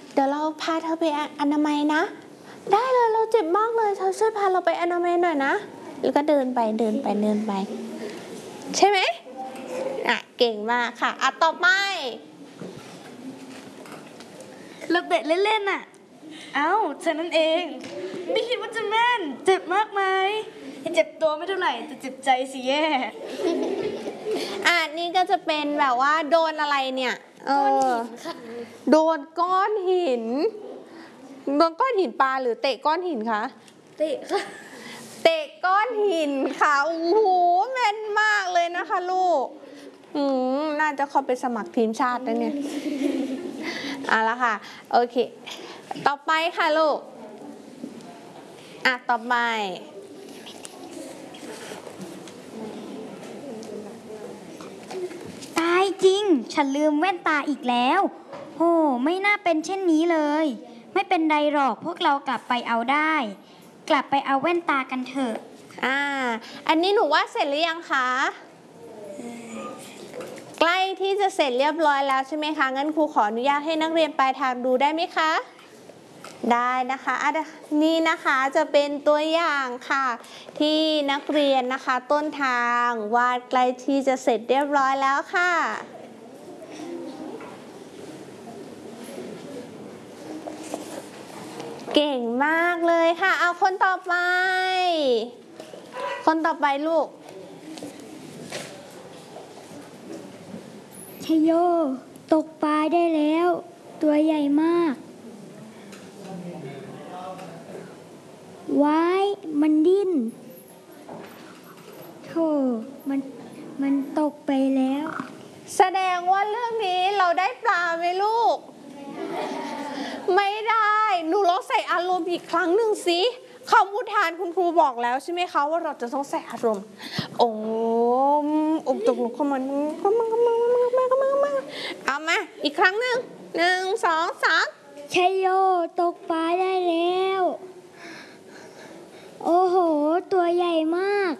เดี๋ยวเราพาเธอไปอนามัยนะได้เลยเราเจ็บมากเลยเธอช่วยพาเราไปอนามัยหน่อยนะแล้วก็เดินไปใช่ไหมเก่งมากค่ะต่อไปเราเตะเล่นๆเอ้าฉันนั่นเองไม่คิดว่าจะแม่นเจ็บมากไหมเจ็บตัวไม่เท่าไหร่แต่เจ็บใจสิแย่นี่ก็จะเป็นแบบว่าโดนอะไรเนี่ยโดนก้อนหินปลาหรือเตะก้อนหินคะเตะค่ะเตะก้อนหินค่ะโอ้โหแม่นมากเลยนะคะลูกน่าจะเข้าไปสมัครทีมชาตินะเนี่ยละค่ะโอเคต่อไปค่ะลูกต่อไปตายจริงฉันลืมแว่นตาอีกแล้วโอ้ไม่น่าเป็นเช่นนี้เลยไม่เป็นไรหรอกพวกเรากลับไปเอาได้กลับไปเอาแว่นตากันเถอะอันนี้หนูว่าเสร็จหรือยังคะใกล้ที่จะเสร็จเรียบร้อยแล้วใช่ไหมคะงั้นครูขออนุญาตให้นักเรียนปลายทางดูได้ไหมคะได้นะคะนี่นะคะจะเป็นตัวอย่างค่ะที่นักเรียนนะคะต้นทางวาดใกล้ที่จะเสร็จเรียบร้อยแล้วค่ะเก่งมากเลยค่ะเอาคนต่อไปลูกชโยตกปลาได้แล้วตัวใหญ่มากว้ายมันดิ้นโธ่มันตกไปแล้วแสดงว่าเรื่องนี้เราได้ปลาไหมลูกไม่ได้หนูลองใส่อารมณ์อีกครั้งหนึ่งสิคำอุทานคุณครูบอกแล้วใช่ไหมคะว่าเราจะต้องใส่อารมณ์ตกลงเข้ามาเอามาอีกครั้งหนึ่ง1 2 3 ชัยโยตกปลาได้แล้วโอ้โหตัวใหญ่มาก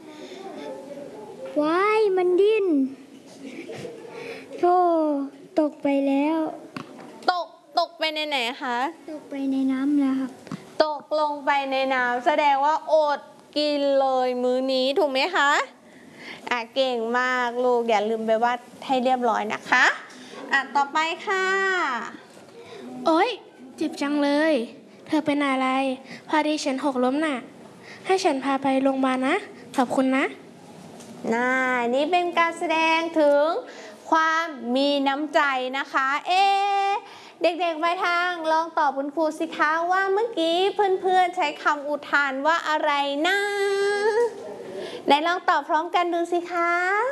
ว้ายมันดิ้นโธ่ตกไปแล้วตกไปในไหนคะตกไปในน้ำแล้วครับตกลงไปในน้ำแสดงว่าอดกินเลยมื้อนี้ถูกไหมคะเก่งมากลูกอย่าลืมไปวาดให้เรียบร้อยนะคะต่อไปค่ะโอ๊ยเจ็บจังเลยเธอเป็นอะไรพอดีฉันหกล้มให้ฉันพาไปโรงพยาบาลนะขอบคุณนะนี่เป็นการแสดงถึงความมีน้ำใจนะคะเด็กๆไปทางลองตอบคุณครูสิคะว่าเมื่อกี้เพื่อนๆใช้คำอุทานว่าอะไรนะไหนลองตอบพร้อมกันดูสิคะ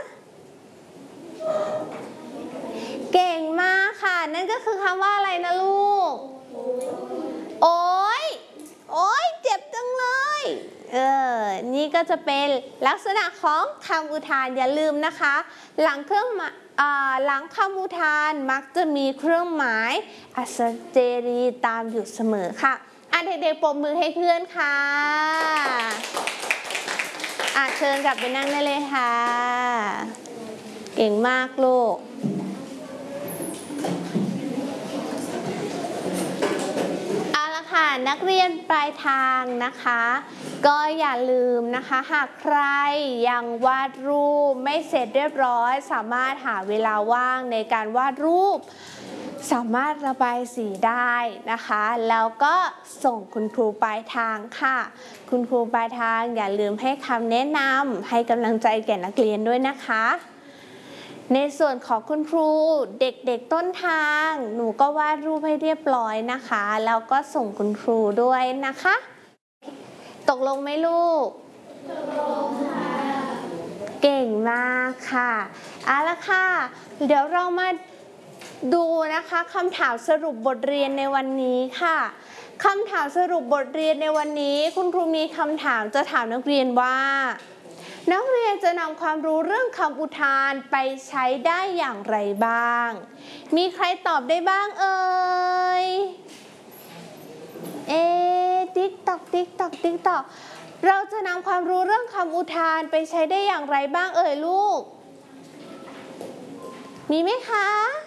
เก่งมากค่ะนั่นก็คือคำว่าอะไรนะลูกโอ๊ยเจ็บจังเลยนี่ก็จะเป็นลักษณะของคำอุทานอย่าลืมนะคะหลังคำอุทานมักจะมีเครื่องหมายอัศเจรีตามอยู่เสมอค่ะเด็กๆปรบมือให้เพื่อนค่ะเชิญกลับไปนั่งได้เลยค่ะเก่งมากลูกนักเรียนปลายทางนะคะก็อย่าลืมนะคะหากใครยังวาดรูปไม่เสร็จเรียบร้อยสามารถหาเวลาว่างในการวาดรูปสามารถระบายสีได้นะคะแล้วก็ส่งคุณครูปลายทางค่ะคุณครูปลายทางอย่าลืมให้คำแนะนำให้กำลังใจแก่นักเรียนด้วยนะคะในส่วนของคุณครูเด็กๆต้นทางหนูก็วาดรูปให้เรียบร้อยนะคะแล้วก็ส่งคุณครูด้วยนะคะตกลงไหมลูกตกลงค่ะเก่งมากค่ะเอาละค่ะเดี๋ยวเรามาดูนะคะคำถามสรุปบทเรียนในวันนี้ค่ะคำถามสรุปบทเรียนในวันนี้คุณครูมีคำถามจะถามนักเรียนว่านักเรียนจะนำความรู้เรื่องคำอุทานไปใช้ได้อย่างไรบ้างมีใครตอบได้บ้างเอ่ยติ๊กตอกเราจะนำความรู้เรื่องคำอุทานไปใช้ได้อย่างไรบ้างเอ่ยลูกมีไหมคะ